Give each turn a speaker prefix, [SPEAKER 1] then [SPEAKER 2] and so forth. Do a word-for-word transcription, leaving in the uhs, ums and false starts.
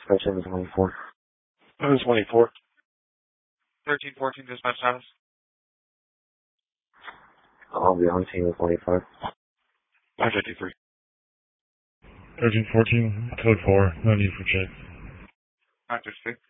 [SPEAKER 1] dispatch seven twenty-four.
[SPEAKER 2] seven twenty-four.
[SPEAKER 3] thirteen fourteen dispatch status.
[SPEAKER 1] I'll be on scene with twenty-five.
[SPEAKER 2] nine fifty-three.
[SPEAKER 4] thirteen fourteen, code four, no need for check.
[SPEAKER 3] nine fifty-three.